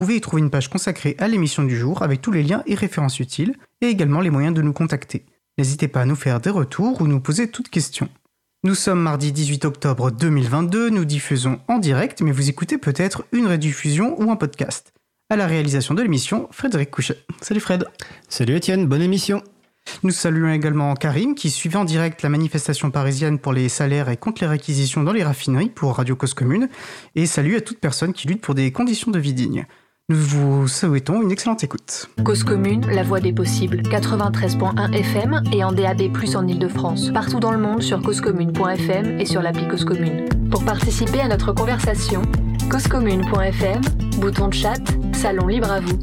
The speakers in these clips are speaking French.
Vous pouvez y trouver une page consacrée à l'émission du jour avec tous les liens et références utiles, et également les moyens de nous contacter. N'hésitez pas à nous faire des retours ou nous poser toutes questions. Nous sommes mardi 18 octobre 2022, nous diffusons en direct, mais vous écoutez peut-être une rediffusion ou un podcast. À la réalisation de l'émission, Frédéric Couchet. Salut Fred. Salut Étienne, bonne émission. Nous saluons également Karim qui suivait en direct la manifestation parisienne pour les salaires et contre les réquisitions dans les raffineries pour Radio Cause Commune, et salut à toute personne qui lutte pour des conditions de vie dignes. Nous vous souhaitons une excellente écoute. Cause Commune, la voix des possibles, 93.1 FM et en DAB+, en Ile-de-France. Partout dans le monde sur causecommune.fm et sur l'appli Cause Commune. Pour participer à notre conversation, causecommune.fm, bouton de chat, salon libre à vous.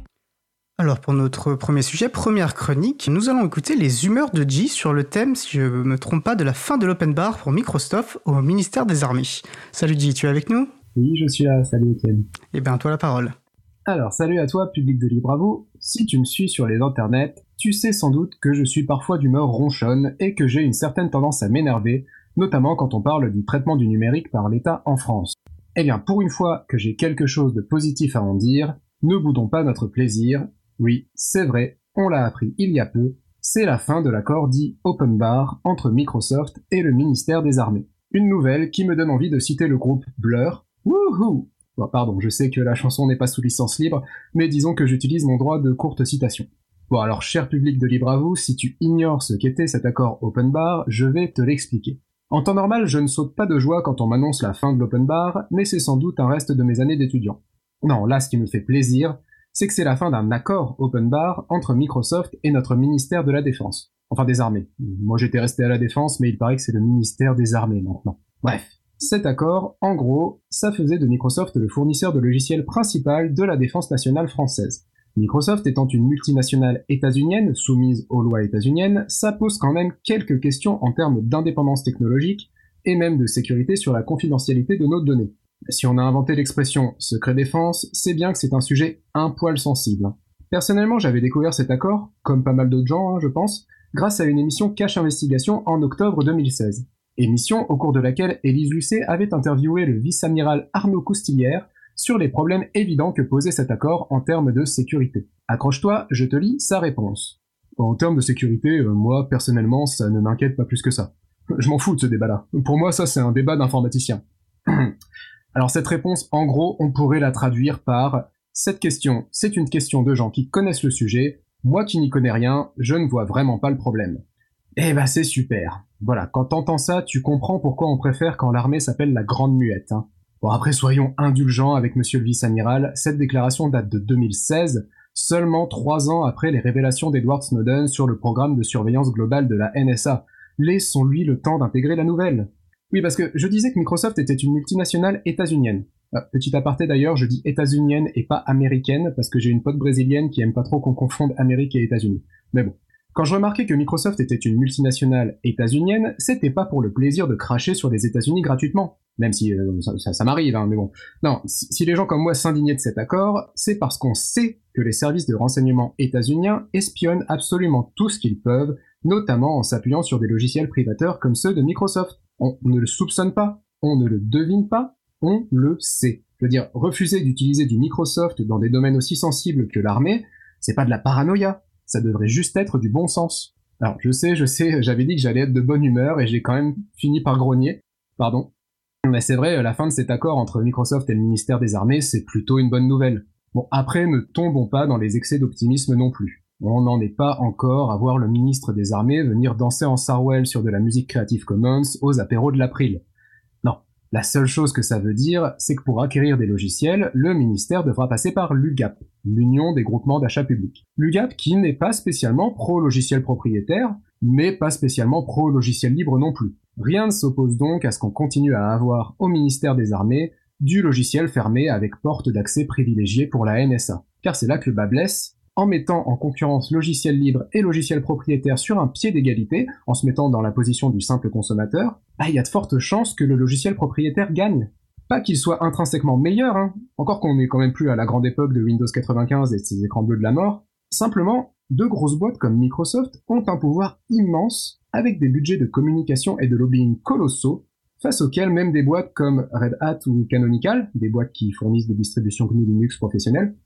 Alors pour notre premier sujet, première chronique, nous allons écouter les humeurs de G sur le thème, si je ne me trompe pas, de la fin de l'open bar pour Microsoft au ministère des Armées. Salut G, tu es avec nous ? Oui, je suis là, salut Étienne. Eh bien, toi la parole. Alors, salut à toi, public de Libre à vous. Si tu me suis sur les internets, tu sais sans doute que je suis parfois d'humeur ronchonne et que j'ai une certaine tendance à m'énerver, notamment quand on parle du traitement du numérique par l'État en France. Eh bien, pour une fois que j'ai quelque chose de positif à en dire, ne boudons pas notre plaisir. Oui, c'est vrai, on l'a appris il y a peu, c'est la fin de l'accord dit Open Bar entre Microsoft et le ministère des Armées. Une nouvelle qui me donne envie de citer le groupe Blur. Wouhou! Bon, pardon, je sais que la chanson n'est pas sous licence libre, mais disons que j'utilise mon droit de courte citation. Bon alors, cher public de Libre à vous, si tu ignores ce qu'était cet accord Open Bar, je vais te l'expliquer. En temps normal, je ne saute pas de joie quand on m'annonce la fin de l'Open Bar, mais c'est sans doute un reste de mes années d'étudiant. Non, là, ce qui me fait plaisir, c'est que c'est la fin d'un accord Open Bar entre Microsoft et notre ministère de la Défense. Enfin, des Armées. Moi, j'étais resté à la Défense, mais il paraît que c'est le ministère des Armées maintenant. Bref. Cet accord, en gros, ça faisait de Microsoft le fournisseur de logiciels principal de la défense nationale française. Microsoft étant une multinationale états-unienne, soumise aux lois états-uniennes, ça pose quand même quelques questions en termes d'indépendance technologique et même de sécurité sur la confidentialité de nos données. Si on a inventé l'expression « secret défense », c'est bien que c'est un sujet un poil sensible. Personnellement, j'avais découvert cet accord, comme pas mal d'autres gens, je pense, grâce à une émission Cache Investigation en octobre 2016. Émission au cours de laquelle Élise Lucet avait interviewé le vice-amiral Arnaud Coustillière sur les problèmes évidents que posait cet accord en termes de sécurité. Accroche-toi, je te lis sa réponse. En termes de sécurité, moi, personnellement, ça ne m'inquiète pas plus que ça. Je m'en fous de ce débat-là. Pour moi, ça, c'est un débat d'informaticien. Alors cette réponse, en gros, on pourrait la traduire par « Cette question, c'est une question de gens qui connaissent le sujet. Moi qui n'y connais rien, je ne vois vraiment pas le problème. » Eh ben c'est super. Voilà, quand t'entends ça, tu comprends pourquoi on préfère quand l'armée s'appelle la Grande Muette. Hein. Bon après, soyons indulgents avec monsieur le vice-amiral, cette déclaration date de 2016, seulement 3 ans après les révélations d'Edward Snowden sur le programme de surveillance globale de la NSA. Laissons-lui le temps d'intégrer la nouvelle. Oui, parce que je disais que Microsoft était une multinationale états-unienne. Petit aparté d'ailleurs, je dis états-unienne et pas américaine, parce que j'ai une pote brésilienne qui aime pas trop qu'on confonde Amérique et États-Unis. Mais bon. Quand je remarquais que Microsoft était une multinationale états-unienne, c'était pas pour le plaisir de cracher sur les États-Unis gratuitement. Même si ça m'arrive, hein, mais bon. Non, si les gens comme moi s'indignaient de cet accord, c'est parce qu'on sait que les services de renseignement états-uniens espionnent absolument tout ce qu'ils peuvent, notamment en s'appuyant sur des logiciels privateurs comme ceux de Microsoft. On ne le soupçonne pas, on ne le devine pas, on le sait. Je veux dire, refuser d'utiliser du Microsoft dans des domaines aussi sensibles que l'armée, c'est pas de la paranoïa. Ça devrait juste être du bon sens. Alors, je sais, j'avais dit que j'allais être de bonne humeur et j'ai quand même fini par grogner. Pardon. Mais c'est vrai, la fin de cet accord entre Microsoft et le ministère des Armées, c'est plutôt une bonne nouvelle. Bon, après, ne tombons pas dans les excès d'optimisme non plus. On n'en est pas encore à voir le ministre des Armées venir danser en Sarwell sur de la musique Creative Commons aux apéros de l'April. Non. La seule chose que ça veut dire, c'est que pour acquérir des logiciels, le ministère devra passer par l'UGAP, l'Union des groupements d'achat public. L'UGAP qui n'est pas spécialement pro-logiciel propriétaire, mais pas spécialement pro-logiciel libre non plus. Rien ne s'oppose donc à ce qu'on continue à avoir au ministère des Armées du logiciel fermé avec porte d'accès privilégiée pour la NSA. Car c'est là que le bas blesse. En mettant en concurrence logiciel libre et logiciel propriétaire sur un pied d'égalité, en se mettant dans la position du simple consommateur, il y a de fortes chances que le logiciel propriétaire gagne. Pas qu'il soit intrinsèquement meilleur, hein, encore qu'on n'est quand même plus à la grande époque de Windows 95 et de ses écrans bleus de la mort, simplement, deux grosses boîtes comme Microsoft ont un pouvoir immense, avec des budgets de communication et de lobbying colossaux, face auxquelles même des boîtes comme Red Hat ou Canonical, des boîtes qui fournissent des distributions GNU Linux professionnelles,